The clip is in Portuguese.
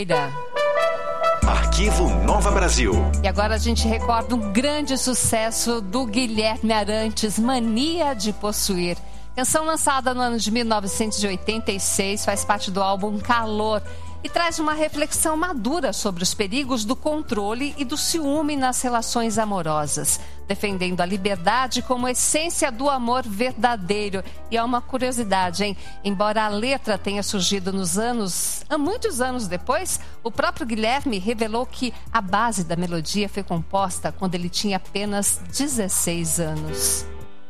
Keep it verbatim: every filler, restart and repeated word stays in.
Arquivo Nova Brasil. E agora a gente recorda um grande sucesso do Guilherme Arantes, Mania de Possuir. Canção lançada no ano de mil novecentos e oitenta e seis, faz parte do álbum Calor e traz uma reflexão madura sobre os perigos do controle e do ciúme nas relações amorosas, defendendo a liberdade como essência do amor verdadeiro. E é uma curiosidade, hein? Embora a letra tenha surgido nos anos, muitos anos depois, o próprio Guilherme revelou que a base da melodia foi composta quando ele tinha apenas dezesseis anos.